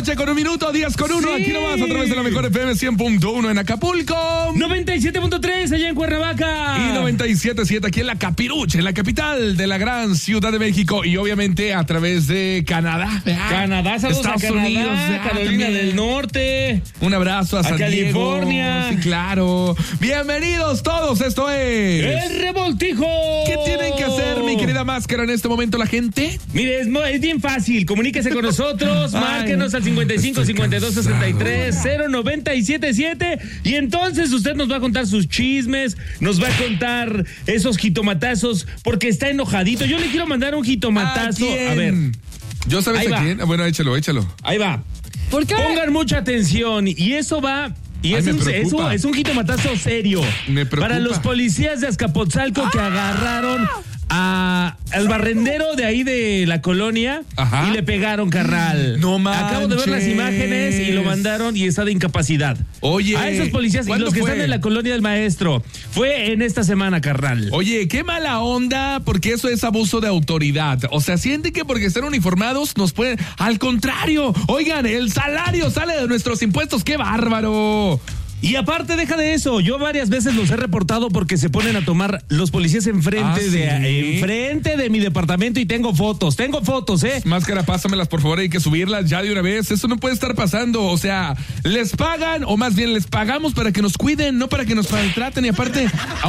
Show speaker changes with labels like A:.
A: noche con 1 minuto, 10 con 1.
B: Sí.
A: Aquí nomás a través de la mejor FM 100.1 en Acapulco.
B: 97.3 allá en Cuernavaca.
A: Y 97.7 aquí en la Capirucha, en la capital de la gran Ciudad de México. Y obviamente a través de Canadá.
B: Canadá, saludos
A: Estados
B: a Canadá,
A: Unidos,
B: Carolina
A: también.
B: del Norte.
A: Un abrazo a San
B: California.
A: Diego. Sí, claro. Bienvenidos todos, esto es...
B: ¡El revoltijo!
A: ¿Qué tienen que hacer, mi querida Máscara, en este momento la gente?
B: Mire, es bien fácil. Comuníquese con nosotros.
A: Ay,
B: Márquenos al 55 52 63 0977. Y entonces usted nos va a contar sus chismes, nos va a contar esos jitomatazos, porque está enojadito. Yo le quiero mandar un jitomatazo.
A: ¿A
B: ver,
A: ¿Yo sabes
B: Ahí
A: a
B: va.
A: quién? Bueno, échalo.
B: ahí va.
C: ¿Por qué?
B: Pongan mucha atención. Y eso va. Y
A: Ay,
B: es
A: me
B: un,
A: preocupa.
B: es un jitomatazo serio.
A: Me preocupa.
B: Para los policías de Azcapotzalco que agarraron al barrendero de ahí de la colonia.
A: Ajá.
B: Y le pegaron, carnal.
A: No
B: Acabo de ver las
A: manches.
B: imágenes y lo mandaron y está de incapacidad.
A: Oye,
B: A esos policías y
A: ¿cuándo
B: los que
A: fue?
B: están en la colonia del maestro. Fue en esta semana, carnal.
A: Oye, qué mala onda, porque eso es abuso de autoridad. O sea, sienten que porque están uniformados nos pueden... Al contrario, oigan, el salario sale de nuestros impuestos, ¡qué bárbaro!
B: Y aparte, deja de eso, yo varias veces los he reportado porque se ponen a tomar los policías enfrente de mi departamento y tengo fotos,
A: Máscara, pásamelas, por favor, hay que subirlas ya de una vez. Eso no puede estar pasando. O sea, les pagan, o más bien les pagamos para que nos cuiden, no para que nos maltraten. Y aparte...